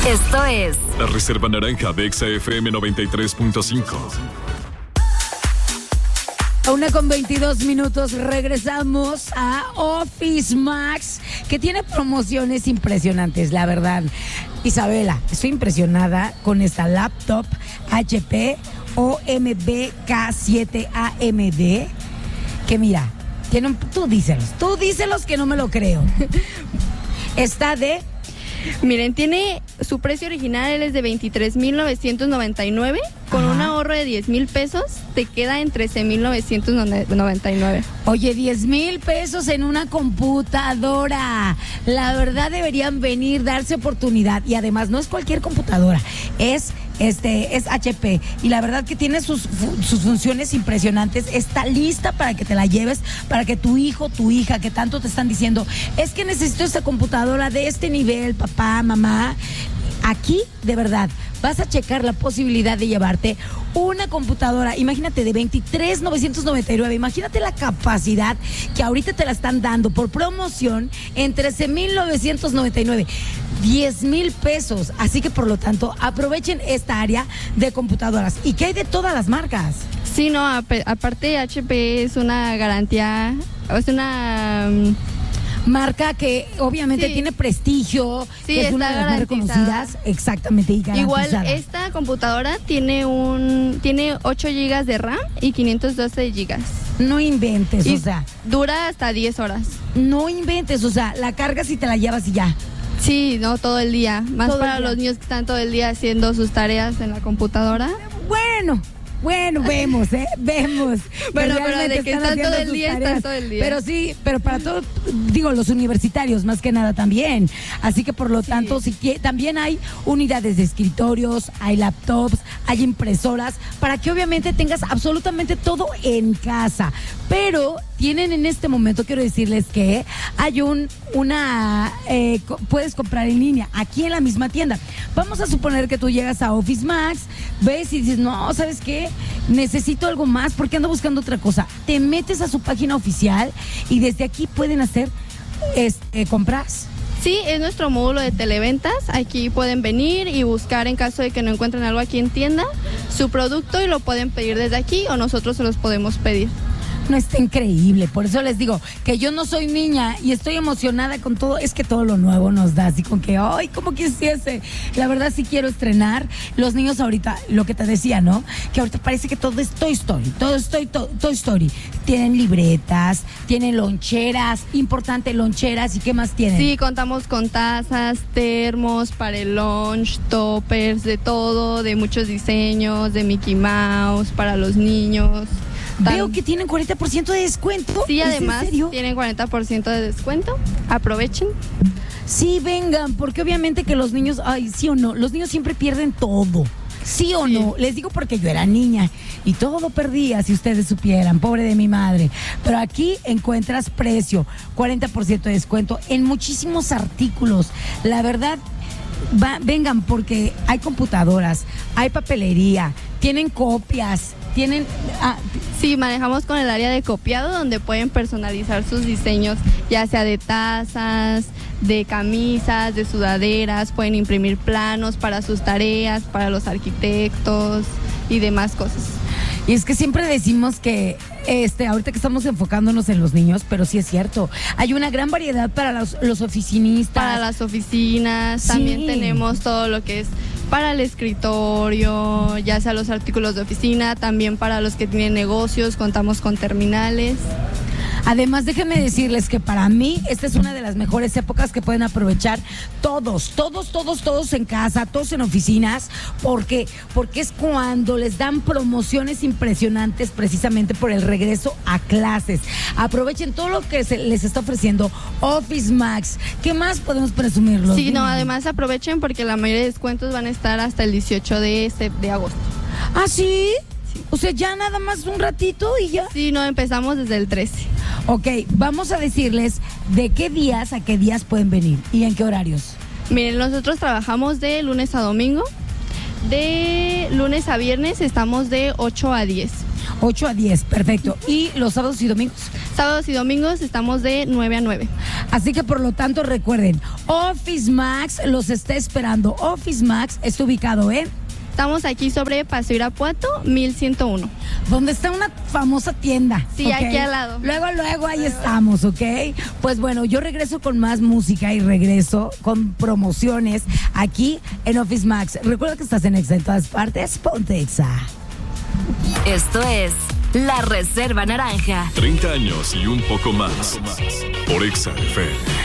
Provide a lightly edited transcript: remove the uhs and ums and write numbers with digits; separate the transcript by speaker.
Speaker 1: Esto es
Speaker 2: La Reserva Naranja de Exa FM 93.5.
Speaker 3: A 1:22 regresamos a Office Max, que tiene promociones impresionantes, la verdad. Isabela, estoy impresionada con esta laptop HP OMB K7 AMD, que mira, tiene tú díselos que no me lo creo. Está de...
Speaker 4: Miren, tiene su precio original es de 23,999. Con un ahorro de 10,000 pesos, te queda en 13,999.
Speaker 3: Oye, 10,000 pesos en una computadora. La verdad deberían venir, darse oportunidad. Y además no es cualquier computadora, es HP. Y la verdad que tiene sus funciones impresionantes. Está lista para que te la lleves, para que tu hijo, tu hija, que tanto te están diciendo, es que necesito esta computadora de este nivel, papá, mamá. Aquí, de verdad, vas a checar la posibilidad de llevarte una computadora, imagínate, de 23,999. Imagínate la capacidad que ahorita te la están dando por promoción en 13,999. 10,000 pesos. Así que, por lo tanto, aprovechen esta área de computadoras. ¿Y qué hay de todas las marcas?
Speaker 4: Sí, no, aparte HP es una garantía, es una...
Speaker 3: marca que obviamente tiene prestigio, que es una de las más reconocidas, exactamente, y garantizada.
Speaker 4: Igual esta computadora tiene 8 GB de RAM y 512 GB.
Speaker 3: No inventes,
Speaker 4: y
Speaker 3: o sea,
Speaker 4: dura hasta 10 horas.
Speaker 3: No inventes, o sea, la cargas y te la llevas y ya.
Speaker 4: Sí, no, todo el día. Más
Speaker 3: todo
Speaker 4: para los niños que están todo el día haciendo sus tareas en la computadora.
Speaker 3: Bueno, vemos.
Speaker 4: Bueno, pero de que están todo el día, están todo el día.
Speaker 3: Pero sí, pero para todos, digo, los universitarios más que nada también. Así que por lo tanto, también hay unidades de escritorios, hay laptops, hay impresoras, para que obviamente tengas absolutamente todo en casa. Pero tienen en este momento, quiero decirles que hay puedes comprar en línea, aquí en la misma tienda. Vamos a suponer que tú llegas a Office Max, ves y dices, no, ¿sabes qué? Necesito algo más porque ando buscando otra cosa. Te metes a su página oficial y desde aquí pueden hacer compras.
Speaker 4: Sí, es nuestro módulo de televentas. Aquí pueden venir y buscar, en caso de que no encuentren algo aquí en tienda, su producto, y lo pueden pedir desde aquí o nosotros se los podemos pedir.
Speaker 3: No, está increíble, por eso les digo que yo no soy niña y estoy emocionada con todo, es que todo lo nuevo nos da así con que, ay, ¿cómo quisiese? La verdad sí quiero estrenar. Los niños ahorita, lo que te decía, ¿no? Que ahorita parece que todo es Toy Story, Toy Story. Tienen libretas, tienen loncheras, importante, loncheras, ¿y qué más tienen?
Speaker 4: Sí, contamos con tazas, termos para el lunch, toppers, de todo, de muchos diseños, de Mickey Mouse, para los niños.
Speaker 3: Veo que tienen 40% de descuento.
Speaker 4: Sí, además tienen 40% de descuento. Aprovechen.
Speaker 3: Sí, vengan, porque obviamente que los niños, ay, sí o no, los niños siempre pierden todo. ¿Sí o no? Les digo porque yo era niña y todo perdía, si ustedes supieran, pobre de mi madre. Pero aquí encuentras precio, 40% de descuento en muchísimos artículos. La verdad, vengan, porque hay computadoras, hay papelería, tienen copias, tienen...
Speaker 4: Sí, manejamos con el área de copiado, donde pueden personalizar sus diseños, ya sea de tazas, de camisas, de sudaderas, pueden imprimir planos para sus tareas, para los arquitectos y demás cosas.
Speaker 3: Y es que siempre decimos que ahorita que estamos enfocándonos en los niños, pero sí es cierto, hay una gran variedad para los oficinistas.
Speaker 4: Para las oficinas, sí. También tenemos todo lo que es para el escritorio, ya sea los artículos de oficina, también para los que tienen negocios, contamos con terminales.
Speaker 3: Además, déjenme decirles que para mí esta es una de las mejores épocas que pueden aprovechar todos en casa, todos en oficinas, porque es cuando les dan promociones impresionantes precisamente por el regreso a clases. Aprovechen todo lo que les está ofreciendo Office Max. ¿Qué más podemos presumirlo?
Speaker 4: Sí, no, además aprovechen porque la mayoría de descuentos van a estar hasta el 18 de agosto.
Speaker 3: ¿Ah, sí? O sea, ya nada más un ratito y ya.
Speaker 4: Sí, no, empezamos desde el 13.
Speaker 3: Ok, vamos a decirles de qué días a qué días pueden venir y en qué horarios.
Speaker 4: Miren, nosotros trabajamos de lunes a domingo. De lunes a viernes estamos de 8 a 10.
Speaker 3: 8 a 10, perfecto. ¿Y los sábados y domingos?
Speaker 4: Sábados y domingos estamos de 9 a 9.
Speaker 3: Así que por lo tanto recuerden, Office Max los está esperando. Office Max está ubicado en...
Speaker 4: Estamos aquí sobre Paseo Irapuato, 1101.
Speaker 3: Donde está una famosa tienda.
Speaker 4: Sí,
Speaker 3: ¿okay?
Speaker 4: aquí al lado.
Speaker 3: Luego ahí estamos, ¿ok? Pues bueno, yo regreso con más música y regreso con promociones aquí en Office Max. Recuerda que estás en Exa en todas partes. Ponte Exa.
Speaker 1: Esto es La Reserva Naranja.
Speaker 2: 30 años y un poco más. Por Exa FM.